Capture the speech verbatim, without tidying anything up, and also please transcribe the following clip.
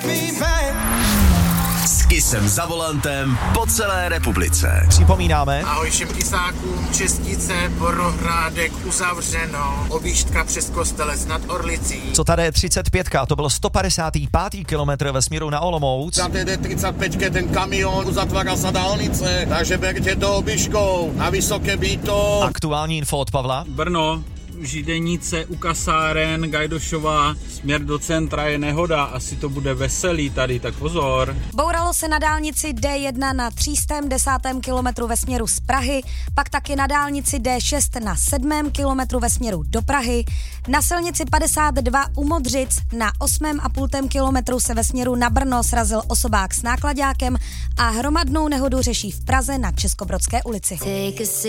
S Kissem za volantem po celé republice. Připomínáme. Ahoj všem Kisákům, Čestice, Borohrádek, uzavřeno, objížďka přes Kostelec nad Orlicí. Co tady je třicet pět, to byl sto padesátý pátý kilometr ve směru na Olomouc. Za té třicet pět ten kamion uzatvára sa dálnice, takže berte to obiškou na Vysoké Býto. Aktuální info od Pavla. Brno, Židenice u kasáren, Gajdošová, směr do centra je nehoda, asi to bude veselý tady, tak pozor. Bouralo se na dálnici D jedna na tři sta desátém kilometru ve směru z Prahy, pak taky na dálnici D šest na sedmém kilometru ve směru do Prahy, na silnici padesát dva u Modřic na osmém a půltém kilometru se ve směru na Brno srazil osobák s náklaďákem a hromadnou nehodu řeší v Praze na Českobrodské ulici.